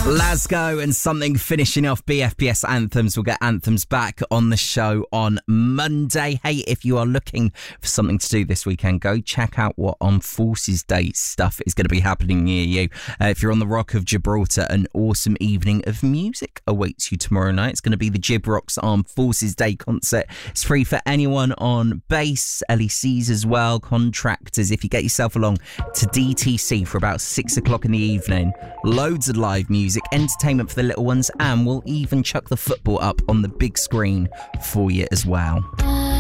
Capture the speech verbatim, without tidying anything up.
Lasgo and something finishing off B F B S Anthems. We'll get Anthems back on the show on Monday. Hey, if you are looking for something to do this weekend, go check out what on Forces Day stuff is going to be happening near you. Uh, if you're on the Rock of Gibraltar, an awesome evening of music awaits you tomorrow night. It's going to be the Gib Rocks Armed Forces Day concert. It's free for anyone on base, L E Cs as well, contractors. If you get yourself along to D T C for about six o'clock in the evening, loads of live music, entertainment for the little ones, and we'll even chuck the football up on the big screen for you as well.